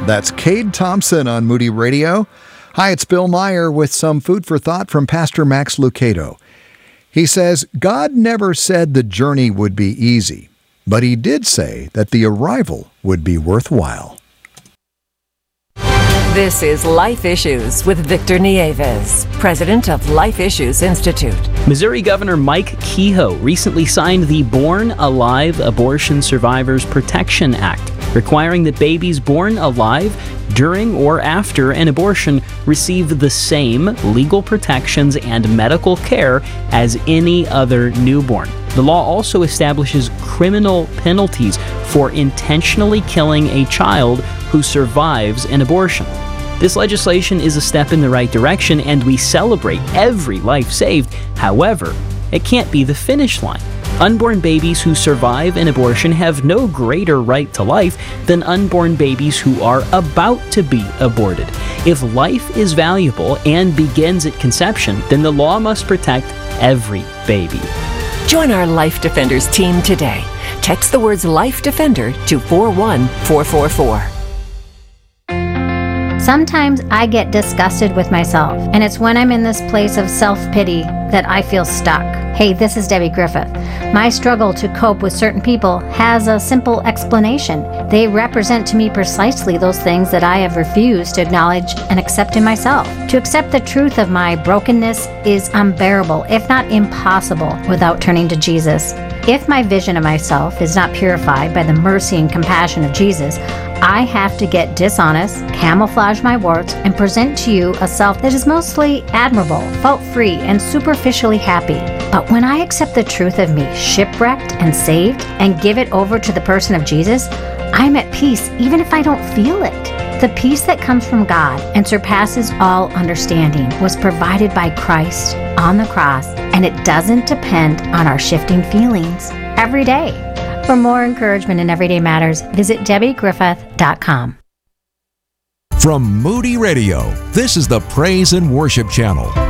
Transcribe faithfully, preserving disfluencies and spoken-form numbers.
That's Cade Thompson on Moody Radio. Hi, it's Bill Meyer with some food for thought from Pastor Max Lucado. He says, God never said the journey would be easy, but he did say that the arrival would be worthwhile. This is Life Issues with Victor Nieves, president of Life Issues Institute. Missouri Governor Mike Kehoe recently signed the Born Alive Abortion Survivors Protection Act, requiring that babies born alive during or after an abortion receive the same legal protections and medical care as any other newborn. The law also establishes criminal penalties for intentionally killing a child who survives an abortion. This legislation is a step in the right direction, and we celebrate every life saved. However, it can't be the finish line. Unborn babies who survive an abortion have no greater right to life than unborn babies who are about to be aborted. If life is valuable and begins at conception, then the law must protect every baby. Join our Life Defenders team today. Text the words Life Defender to four one four four four. Sometimes I get disgusted with myself, and it's when I'm in this place of self-pity that I feel stuck. Hey, this is Debbie Griffith. My struggle to cope with certain people has a simple explanation. They represent to me precisely those things that I have refused to acknowledge and accept in myself. To accept the truth of my brokenness is unbearable, if not impossible, without turning to Jesus. If my vision of myself is not purified by the mercy and compassion of Jesus, I have to get dishonest, camouflage my warts, and present to you a self that is mostly admirable, fault-free, and superficially happy. But when I accept the truth of me, shipwrecked and saved, and give it over to the person of Jesus, I'm at peace even if I don't feel it. The peace that comes from God and surpasses all understanding was provided by Christ on the cross, and it doesn't depend on our shifting feelings every day. For more encouragement in Everyday Matters, visit debbie griffith dot com. From Moody Radio, this is the Praise and Worship Channel.